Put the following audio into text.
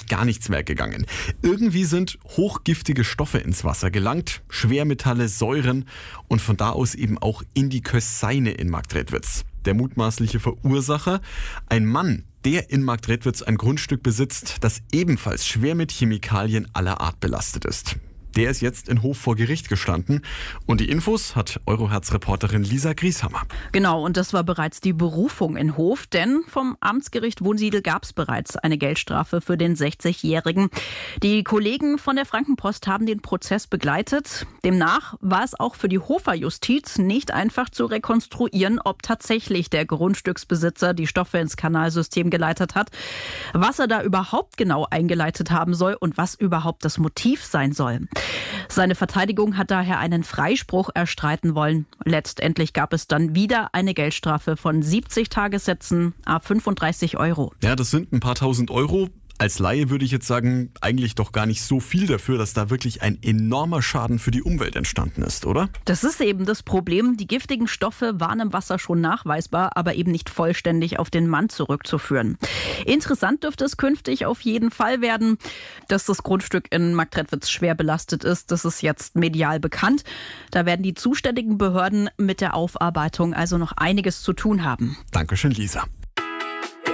eigentlich gar nichts mehr gegangen. Irgendwie sind hochgiftige Stoffe ins Wasser gelangt, Schwermetalle, Säuren und von da aus eben auch in die Kösseine in Marktredwitz. Der mutmaßliche Verursacher, ein Mann, der in Marktredwitz ein Grundstück besitzt, das ebenfalls schwer mit Chemikalien aller Art belastet ist. Der ist jetzt in Hof vor Gericht gestanden. Und die Infos hat Euroherz-Reporterin Lisa Grieshammer. Genau, und das war bereits die Berufung in Hof, denn vom Amtsgericht Wunsiedel gab es bereits eine Geldstrafe für den 60-Jährigen. Die Kollegen von der Frankenpost haben den Prozess begleitet. Demnach war es auch für die Hofer Justiz nicht einfach zu rekonstruieren, ob tatsächlich der Grundstücksbesitzer die Stoffe ins Kanalsystem geleitet hat, was er da überhaupt genau eingeleitet haben soll und was überhaupt das Motiv sein soll. Seine Verteidigung hat daher einen Freispruch erstreiten wollen. Letztendlich gab es dann wieder eine Geldstrafe von 70 Tagessätzen, à 35 Euro. Ja, das sind ein paar tausend Euro. Als Laie würde ich jetzt sagen, eigentlich doch gar nicht so viel dafür, dass da wirklich ein enormer Schaden für die Umwelt entstanden ist, oder? Das ist eben das Problem. Die giftigen Stoffe waren im Wasser schon nachweisbar, aber eben nicht vollständig auf den Mann zurückzuführen. Interessant dürfte es künftig auf jeden Fall werden, dass das Grundstück in Marktredwitz schwer belastet ist. Das ist jetzt medial bekannt. Da werden die zuständigen Behörden mit der Aufarbeitung also noch einiges zu tun haben. Dankeschön, Lisa.